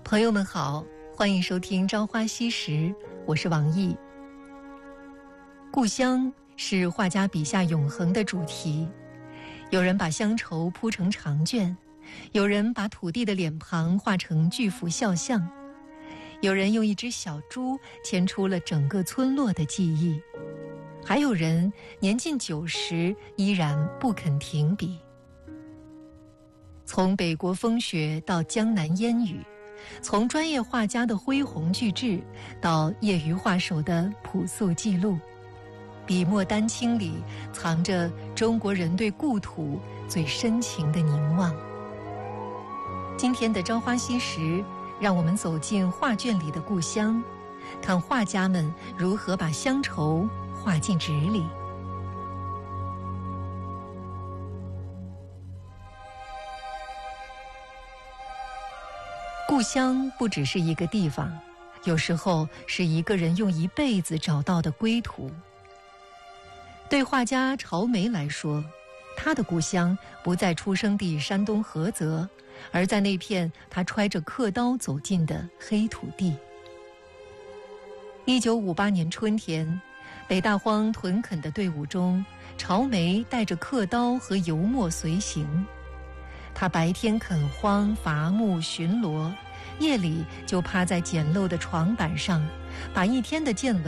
朋友们好，欢迎收听《朝花夕拾》，我是王毅。故乡是画家笔下永恒的主题，有人把乡愁铺成长卷，有人把土地的脸庞画成巨幅肖像，有人用一只小猪牵出了整个村落的记忆，还有人年近90依然不肯停笔。从北国风雪到江南烟雨，从专业画家的恢宏巨制到业余画手的朴素记录，笔墨丹青里藏着中国人对故土最深情的凝望。今天的朝花夕拾，让我们走进画卷里的故乡，看画家们如何把乡愁画进纸里。故乡不只是一个地方，有时候是一个人用一辈子找到的归途。对画家朝梅来说，他的故乡不在出生地山东菏泽，而在那片他揣着刻刀走进的黑土地。1958年春天，北大荒屯垦的队伍中，朝梅带着刻刀和油墨随行。他白天垦荒伐木巡逻，夜里就趴在简陋的床板上，把一天的见闻